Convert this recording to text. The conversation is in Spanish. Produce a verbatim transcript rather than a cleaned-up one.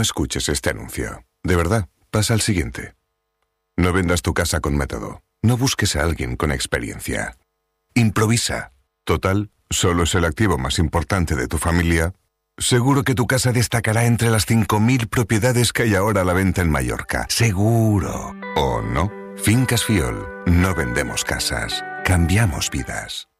No escuches este anuncio. De verdad, pasa al siguiente. No vendas tu casa con método. No busques a alguien con experiencia. Improvisa. Total, solo es el activo más importante de tu familia. Seguro que tu casa destacará entre las cinco mil propiedades que hay ahora a la venta en Mallorca. Seguro. ¿O no? Fincas Fiol. No vendemos casas. Cambiamos vidas.